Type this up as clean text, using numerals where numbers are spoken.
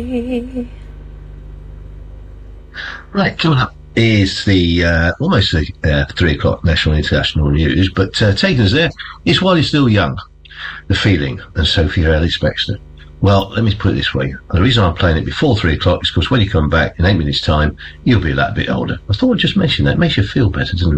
Right, coming up is the almost the 3 o'clock national and international news, but taking us there is While You're Still Young, The Feeling, and Sophie Ellis-Bextor. Well, let me put it this way. The reason I'm playing it before 3 o'clock is because when you come back in 8 minutes' time, you'll be that bit older. I thought I'd just mention that. It makes you feel better, doesn't it?